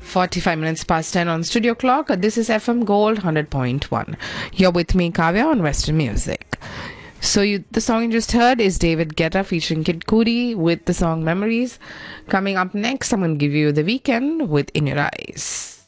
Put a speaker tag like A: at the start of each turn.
A: 45 minutes past 10 on Studio Clock. This is FM Gold 100.1. You're with me, Kavya, on Western Music. So the song you just heard is David Guetta featuring Kid Cudi with the song Memories. Coming up next, I'm going to give you The Weeknd with In Your Eyes.